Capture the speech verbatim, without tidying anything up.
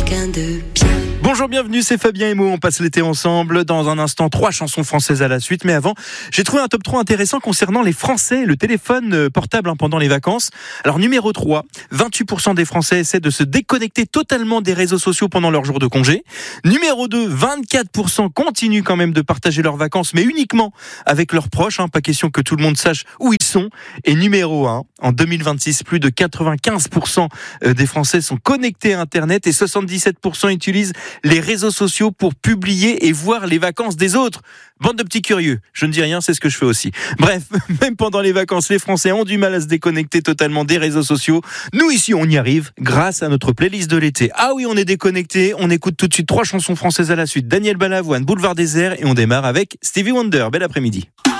quelqu'un de bien. Bonjour, bienvenue, c'est Fabien et Mo, on passe l'été ensemble. Dans un instant, trois chansons françaises à la suite. Mais avant, j'ai trouvé un top trois intéressant concernant les Français, le téléphone portable hein, pendant les vacances. Alors numéro trois, vingt-huit pour cent des Français essaient de se déconnecter totalement des réseaux sociaux pendant leur jour de congé. Numéro deux, vingt-quatre pour cent continuent quand même de partager leurs vacances, mais uniquement avec leurs proches. Hein, pas question que tout le monde sache où ils sont. Et numéro un, en deux mille vingt-six, plus de quatre-vingt-quinze pour cent des Français sont connectés à Internet et soixante-dix-sept pour cent utilisent les réseaux sociaux pour publier et voir les vacances des autres. Bande de petits curieux. Je ne dis rien, c'est ce que je fais aussi. Bref, même pendant les vacances, les Français ont du mal à se déconnecter totalement des réseaux sociaux. Nous, ici, on y arrive grâce à notre playlist de l'été. Ah oui, on est déconnectés. On écoute tout de suite trois chansons françaises à la suite. Daniel Balavoine, Boulevard Désert, et on démarre avec Stevie Wonder. Bel après-midi.